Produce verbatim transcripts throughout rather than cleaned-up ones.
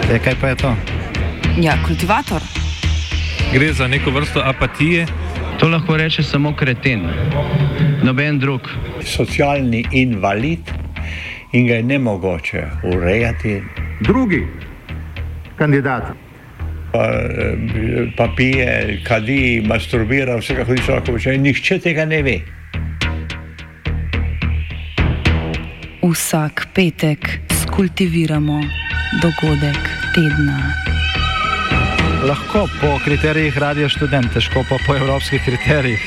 E, kaj pa je to? Ja, kultivator. Gre za neko vrsto apatije. To lahko reče samo kreten, noben drug. Socialni invalid in ga je nemogoče urejati. Drugi kandidat. Pa, pa pije, kadi, masturbira, vse kako ti človek počne. Nihče tega ne ve. Vsak petek skultiviramo dogodek tedna. Lahko po kriterijih Radio Študent, težko pa po evropskih kriterijih.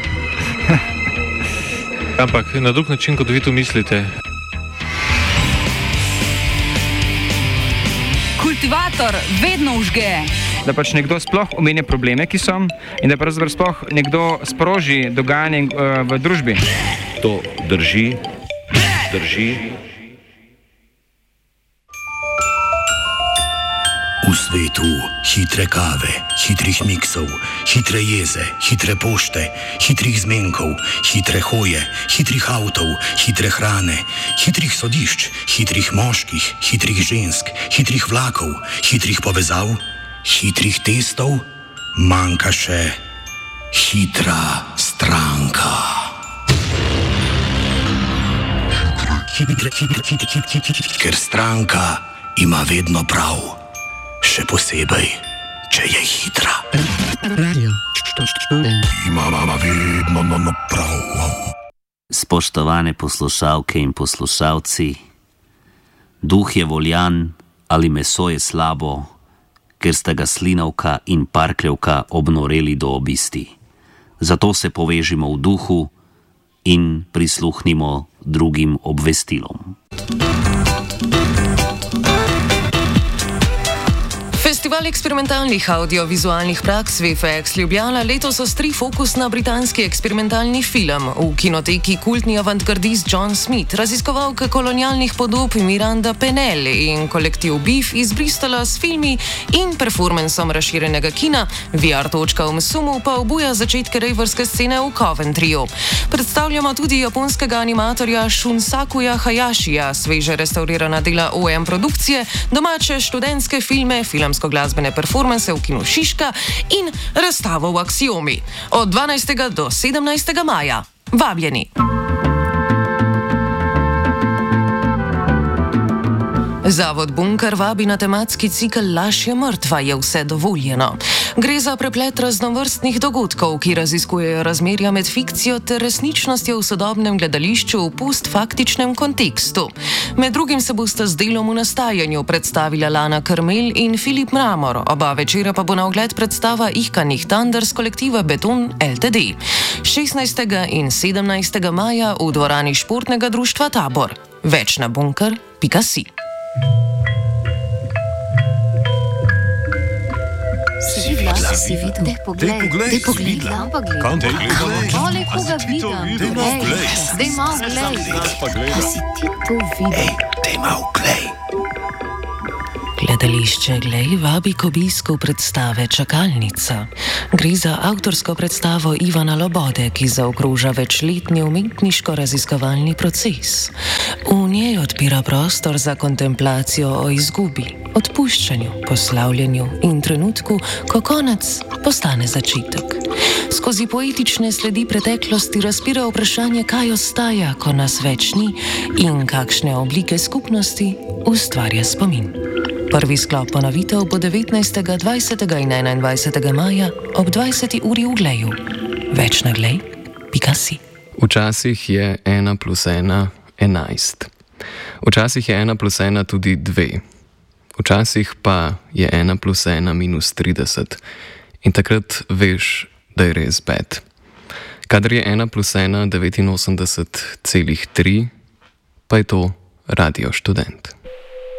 Ampak na drug način, kot vi tu mislite. Kultivator vedno užge. Da pač nekdo sploh omenja probleme, ki so, in da pravzaprav sploh nekdo sproži dogajanje uh, v družbi. To drži, drži. V svetu hitre kave, hitrih miksov, hitre jeze, hitre pošte, hitrih zmenkov, hitre hoje, hitrih avtov, hitre hrane, hitrih sodišč, hitrih moških, hitrih žensk, hitrih vlakov, hitrih povezav, hitrih testov, manjka še hitra stranka. Hitre, hitre, hitre, hitre, hitre, ker stranka ima vedno prav. Še posebej, če je hitra. Radio Študent. Ima mama vedno no, no, prav. Spoštovane poslušalke in poslušalci, duh je voljan ali meso je slabo, ker sta ga slinavka in parkljevka obnoreli do obisti. Zato se povežimo v duhu in prisluhnimo drugim obvestilom. Festival eksperimentalnih audiovizualnih praks V F X Ljubljana letos ostri fokus na britanski eksperimentalni film. V kinoteki kultni avantgardist John Smith, raziskovalka kolonialnih podob Miranda Pennell in kolektiv Beef iz Bristola s filmi in performansom razširjenega kina, V R točka v Msumu pa obuja začetke rejverske scene v Coventryju. Predstavljamo tudi japonskega animatorja Shunsakuja Hayashija, sveže restaurirana dela O M produkcije, domače študentske filme, filmsko glasbene performanse v kinu Šiška in razstavo v Aksiomi. Od dvanajstega do sedemnajstega maja. Vabljeni! Zavod Bunker vabi na tematski cikel Laž je mrtva, je vse dovoljeno. Gre za preplet raznovrstnih dogodkov, ki raziskujejo razmerja med fikcijo ter resničnostjo v sodobnem gledališču v postfaktičnem kontekstu. Med drugim se bosta z delom v nastajanju predstavila Lana Krmel in Filip Mramor, oba večera pa bo na ogled predstava Ihkanih Thunder z kolektiva Beton L T D. šestnajstega in sedemnajstega maja v dvorani Športnega društva Tabor. Več na bunker pika si. Si videla, si videla, dej poglej, dej poglej, kam pa gleda? Kam pa gleda? Ole, koga vidim? Dej malo glej, dej malo glej. Si ti to videl? Dej malo glej. Gledališče Glej vabi k obisku predstave Čakalnica. Gre za avtorsko predstavo Ivana Lobode, ki zaokroža večletni umetniško-raziskovalni proces. V njej odpira prostor za kontemplacijo o izgubi, odpuščanju, poslavljanju in trenutku, ko konec postane začetek. Skozi poetične sledi preteklosti razpira vprašanje, kaj ostaja, ko nas več ni in kakšne oblike skupnosti ustvarja spomin. Prvi sklop ponovitev bo devetnajstega, dvajsetega in enaindvajsetega maja ob dvajseti uri v Gleju. Več na glej pika si. Včasih je ena plus ena enajst. Včasih je ena plus ena tudi dve. Včasih pa je ena plus ena minus trideset. In takrat veš, da je res bed. Kadar je ena plus ena devetinosemdeset celih tri, pa je to Radio Študent.